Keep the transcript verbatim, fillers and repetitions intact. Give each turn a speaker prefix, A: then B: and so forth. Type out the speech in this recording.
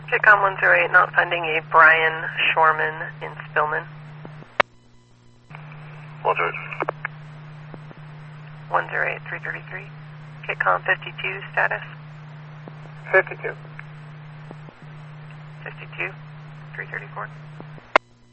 A: Kitcom one zero eight, not finding a Brian Shorman in Spillman.
B: one zero eight.
A: one zero eight, three thirty-three. Kitcom fifty-two, status?
B: fifty-two.
A: fifty-two, three thirty-four.